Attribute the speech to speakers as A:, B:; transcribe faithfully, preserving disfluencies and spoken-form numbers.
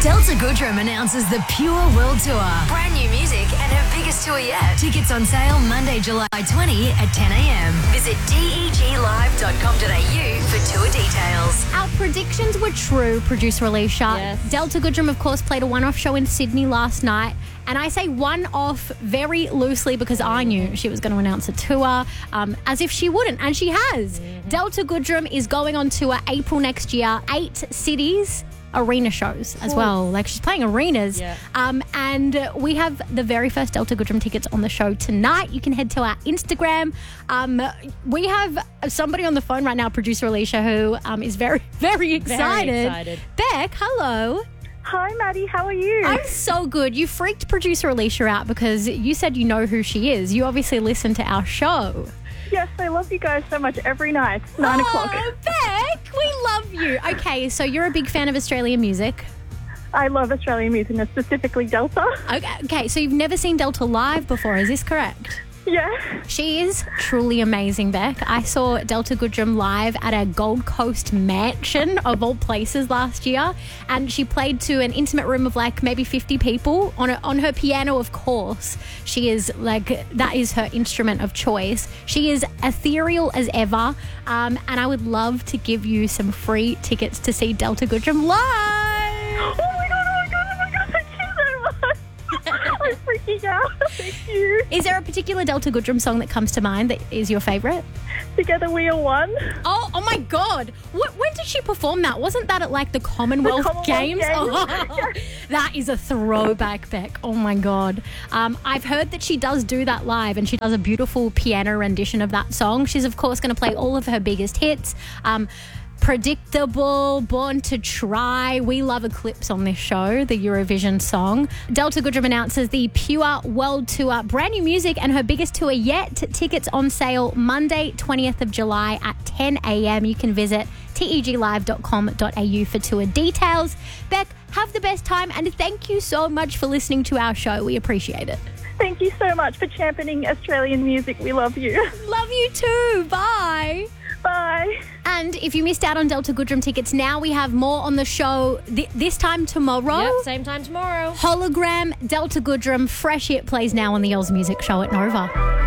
A: Delta Goodrem announces the Pure World Tour. Brand new music and her biggest tour yet. Tickets on sale Monday, July twentieth at ten a.m. Visit deg live dot com dot a u for tour details.
B: Our predictions were true, producer Alicia.
C: Yes.
B: Delta Goodrem, of course, played a one-off show in Sydney last night. And I say one-off very loosely because I knew she was going to announce a tour, um, as if she wouldn't, and she has. Mm-hmm. Delta Goodrem is going on tour April next year, eight cities, arena shows as well. Like, she's playing arenas.
C: Yeah.
B: Um, and we have the very first Delta Goodrem tickets on the show tonight. You can head to our Instagram. Um, we have somebody on the phone right now, producer Alicia, who um, is very, very excited.
C: Very excited.
B: Beck, hello.
D: Hi, Maddie. How are you?
B: I'm so good. You freaked producer Alicia out because you said you know who she is. You obviously listen to our show.
D: Yes, I love you guys so much every night, nine
B: oh,
D: o'clock.
B: Beck, we love you. Okay, so you're a big fan of Australian music.
D: I love Australian music, and specifically Delta.
B: Okay, okay, so you've never seen Delta live before, is this correct?
D: Yeah.
B: She is truly amazing, Beck. I saw Delta Goodrem live at a Gold Coast mansion of all places last year, and she played to an intimate room of like maybe fifty people on a, on her piano, of course. She is like, that is her instrument of choice. She is ethereal as ever, um, and I would love to give you some free tickets to see Delta Goodrem live.
D: Oh my God, oh my God, oh my God, thank you so much. I'm freaking out. Thank you.
B: Is there a particular Delta Goodrem song that comes to mind that is your favourite?
D: Together We Are One.
B: Oh, oh my God. What, when did she perform that? Wasn't that at like the Commonwealth,
D: the Commonwealth
B: Games?
D: Games.
B: Oh, that is a throwback, Beck. Oh my God. Um, I've heard that she does do that live, and she does a beautiful piano rendition of that song. She's, of course, going to play all of her biggest hits. Um, Predictable, Born to Try. We love Eclipse on this show, the Eurovision song. Delta Goodrem announces the Pure World Tour, brand new music and her biggest tour yet. Tickets on sale Monday, twentieth of July at ten a.m. You can visit deg live dot com dot a u for tour details. Beck, have the best time, and thank you so much for listening to our show. We appreciate it.
D: Thank you so much for championing Australian music. We love you.
B: Love you too. Bye.
D: Bye.
B: And if you missed out on Delta Goodrem tickets, now we have more on the show th- this time tomorrow.
C: Yep, same time tomorrow.
B: Hologram, Delta Goodrem, fresh hit plays now on the Oz Music Show at Nova.